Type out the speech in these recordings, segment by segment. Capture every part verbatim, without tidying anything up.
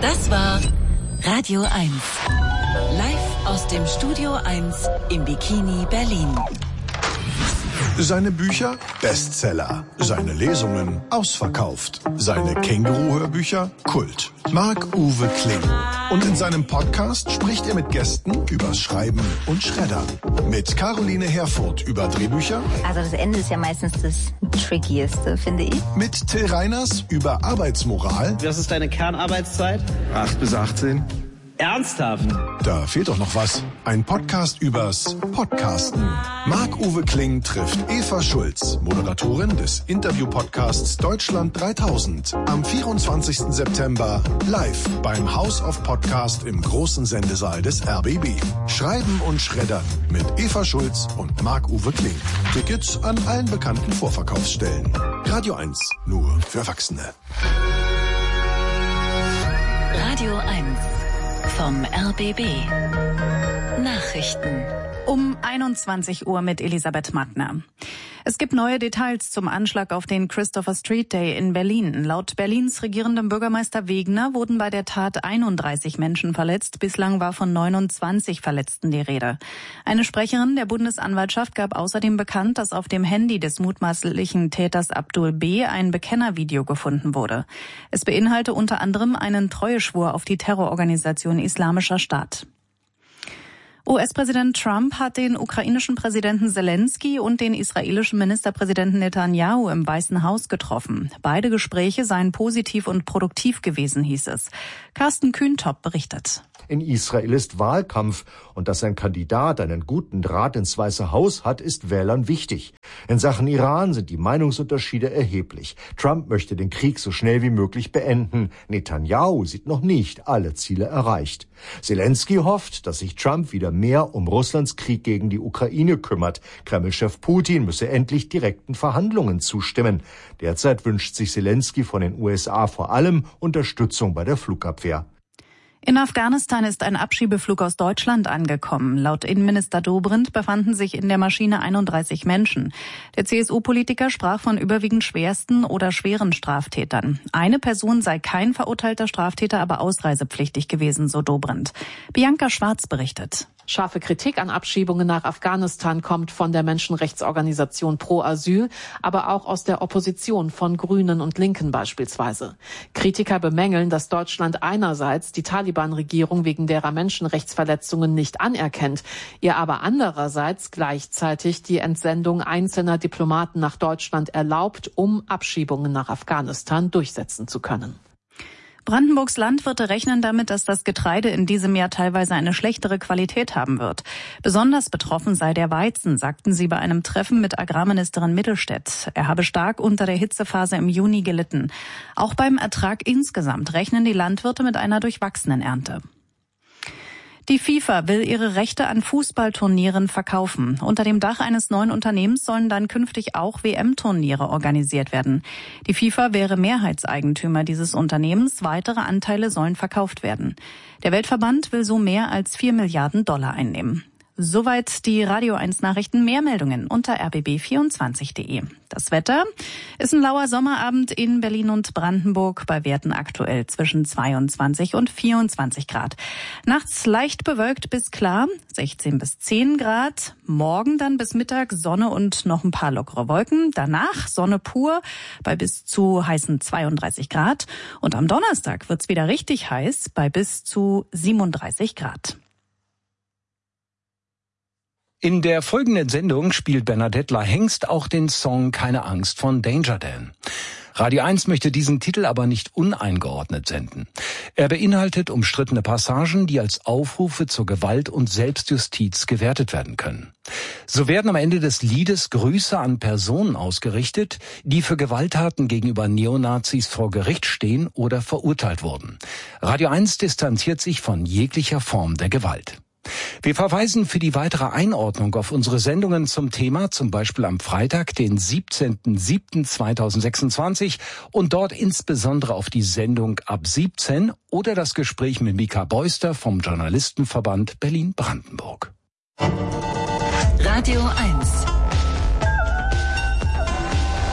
Das war Radio eins. Live aus dem Studio eins im Bikini Berlin. Seine Bücher Bestseller, seine Lesungen ausverkauft, seine Känguru-Hörbücher Kult. Marc-Uwe Kling. Und in seinem Podcast spricht er mit Gästen übers Schreiben und Schreddern. Mit Caroline Herfurth über Drehbücher. Also das Ende ist ja meistens das Trickieste, finde ich. Mit Till Reiners über Arbeitsmoral. Was ist deine Kernarbeitszeit? acht bis achtzehn. Ernsthaft? Da fehlt doch noch was. Ein Podcast übers Podcasten. Marc-Uwe Kling trifft Eva Schulz, Moderatorin des Interview-Podcasts Deutschland dreitausend. Am vierundzwanzigsten September live beim House of Podcast im großen Sendesaal des R B B. Schreiben und Schreddern mit Eva Schulz und Marc-Uwe Kling. Tickets an allen bekannten Vorverkaufsstellen. Radio eins, nur für Erwachsene. Radio eins vom R B B. Nachrichten. Um einundzwanzig Uhr mit Elisabeth Magner. Es gibt neue Details zum Anschlag auf den Christopher Street Day in Berlin. Laut Berlins regierendem Bürgermeister Wegner wurden bei der Tat einunddreißig Menschen verletzt. Bislang war von neunundzwanzig Verletzten die Rede. Eine Sprecherin der Bundesanwaltschaft gab außerdem bekannt, dass auf dem Handy des mutmaßlichen Täters Abdul B. ein Bekennervideo gefunden wurde. Es beinhalte unter anderem einen Treueschwur auf die Terrororganisation Islamischer Staat. U S-Präsident Trump hat den ukrainischen Präsidenten Zelensky und den israelischen Ministerpräsidenten Netanyahu im Weißen Haus getroffen. Beide Gespräche seien positiv und produktiv gewesen, hieß es. Carsten Kühntop berichtet. In Israel ist Wahlkampf und dass ein Kandidat einen guten Draht ins Weiße Haus hat, ist Wählern wichtig. In Sachen Iran sind die Meinungsunterschiede erheblich. Trump möchte den Krieg so schnell wie möglich beenden. Netanyahu sieht noch nicht alle Ziele erreicht. Zelensky hofft, dass sich Trump wieder mehr um Russlands Krieg gegen die Ukraine kümmert. Kreml-Chef Putin müsse endlich direkten Verhandlungen zustimmen. Derzeit wünscht sich Zelensky von den U S A vor allem Unterstützung bei der Flugabwehr. In Afghanistan ist ein Abschiebeflug aus Deutschland angekommen. Laut Innenminister Dobrindt befanden sich in der Maschine einunddreißig Menschen. Der C S U-Politiker sprach von überwiegend schwersten oder schweren Straftätern. Eine Person sei kein verurteilter Straftäter, aber ausreisepflichtig gewesen, so Dobrindt. Bianca Schwarz berichtet. Scharfe Kritik an Abschiebungen nach Afghanistan kommt von der Menschenrechtsorganisation Pro Asyl, aber auch aus der Opposition von Grünen und Linken beispielsweise. Kritiker bemängeln, dass Deutschland einerseits die Taliban-Regierung wegen derer Menschenrechtsverletzungen nicht anerkennt, ihr aber andererseits gleichzeitig die Entsendung einzelner Diplomaten nach Deutschland erlaubt, um Abschiebungen nach Afghanistan durchsetzen zu können. Brandenburgs Landwirte rechnen damit, dass das Getreide in diesem Jahr teilweise eine schlechtere Qualität haben wird. Besonders betroffen sei der Weizen, sagten sie bei einem Treffen mit Agrarministerin Mittelstädt. Er habe stark unter der Hitzephase im Juni gelitten. Auch beim Ertrag insgesamt rechnen die Landwirte mit einer durchwachsenen Ernte. Die FIFA will ihre Rechte an Fußballturnieren verkaufen. Unter dem Dach eines neuen Unternehmens sollen dann künftig auch W M-Turniere organisiert werden. Die FIFA wäre Mehrheitseigentümer dieses Unternehmens. Weitere Anteile sollen verkauft werden. Der Weltverband will so mehr als vier Milliarden Dollar einnehmen. Soweit die Radio eins Nachrichten. Mehr Meldungen unter r b b vierundzwanzig punkt de. Das Wetter ist ein lauer Sommerabend in Berlin und Brandenburg bei Werten aktuell zwischen zweiundzwanzig und vierundzwanzig Grad. Nachts leicht bewölkt bis klar, sechzehn bis zehn Grad. Morgen dann bis Mittag Sonne und noch ein paar lockere Wolken. Danach Sonne pur bei bis zu heißen zweiunddreißig Grad. Und am Donnerstag wird's wieder richtig heiß bei bis zu siebenunddreißig Grad. In der folgenden Sendung spielt Bernadette La Hengst auch den Song Keine Angst von Danger Dan. Radio eins möchte diesen Titel aber nicht uneingeordnet senden. Er beinhaltet umstrittene Passagen, die als Aufrufe zur Gewalt und Selbstjustiz gewertet werden können. So werden am Ende des Liedes Grüße an Personen ausgerichtet, die für Gewalttaten gegenüber Neonazis vor Gericht stehen oder verurteilt wurden. Radio eins distanziert sich von jeglicher Form der Gewalt. Wir verweisen für die weitere Einordnung auf unsere Sendungen zum Thema, zum Beispiel am Freitag, den siebzehnten siebten zweitausendsechsundzwanzig und dort insbesondere auf die Sendung ab siebzehn oder das Gespräch mit Mika Beuster vom Journalistenverband Berlin-Brandenburg. Radio eins.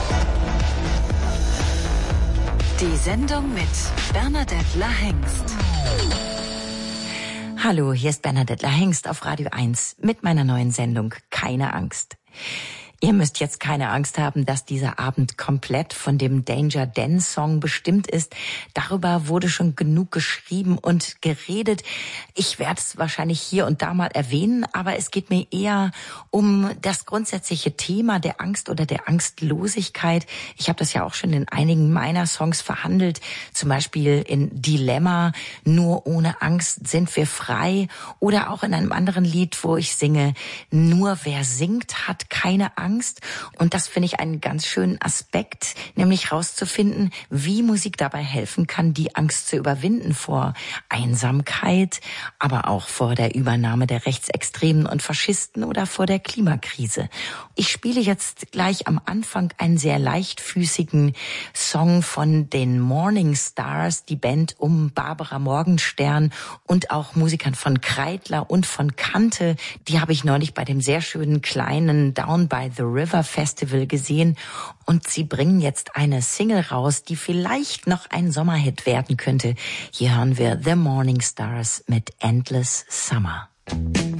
Die Sendung mit Bernadette La Hengst. Hallo, hier ist Bernadette Hengst auf Radio eins mit meiner neuen Sendung Keine Angst. Ihr müsst jetzt keine Angst haben, dass dieser Abend komplett von dem Danger Dan Song bestimmt ist. Darüber wurde schon genug geschrieben und geredet. Ich werde es wahrscheinlich hier und da mal erwähnen, aber es geht mir eher um das grundsätzliche Thema der Angst oder der Angstlosigkeit. Ich habe das ja auch schon in einigen meiner Songs verhandelt, zum Beispiel in Dilemma, nur ohne Angst sind wir frei, oder auch in einem anderen Lied, wo ich singe, nur wer singt, hat keine Angst. Und das finde ich einen ganz schönen Aspekt, nämlich rauszufinden, wie Musik dabei helfen kann, die Angst zu überwinden vor Einsamkeit, aber auch vor der Übernahme der Rechtsextremen und Faschisten oder vor der Klimakrise. Ich spiele jetzt gleich am Anfang einen sehr leichtfüßigen Song von den Morning Stars, die Band um Barbara Morgenstern und auch Musikern von Kreidler und von Kante. Die habe ich neulich bei dem sehr schönen kleinen Down by the River Festival gesehen, und sie bringen jetzt eine Single raus, die vielleicht noch ein Sommerhit werden könnte. Hier hören wir The Morning Stars mit Endless Summer.